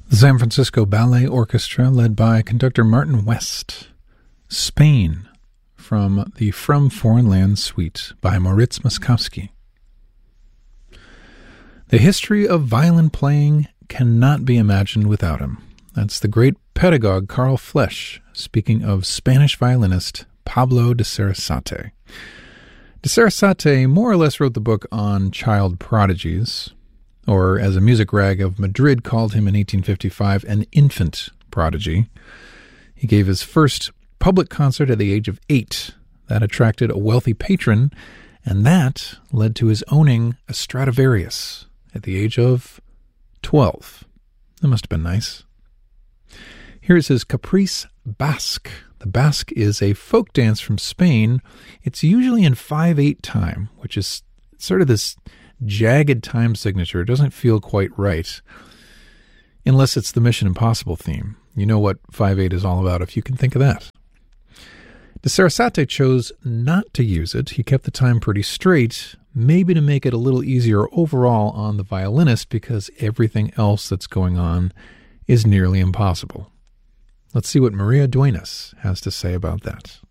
The San Francisco Ballet Orchestra, led by conductor Martin West. Spain, from the From Foreign Lands Suite by Moritz Moszkowski. The history of violin playing cannot be imagined without him. That's the great pedagogue Carl Flesch, speaking of Spanish violinist Pablo de Sarasate. De Sarasate more or less wrote the book on child prodigies, or as a music rag of Madrid called him in 1855, an infant prodigy. He gave his first public concert at the age of 8. That attracted a wealthy patron, and that led to his owning a Stradivarius at the age of 12. That must have been nice. Here is his Caprice Basque. The Basque is a folk dance from Spain. It's usually in 5/8 time, which is sort of this jagged time signature. It doesn't feel quite right, unless it's the Mission Impossible theme. You know what 5/8 is all about if you can think of that. De Sarasate chose not to use it. He kept the time pretty straight, maybe to make it a little easier overall on the violinist, because everything else that's going on is nearly impossible. Let's see what Maria Duenas has to say about that.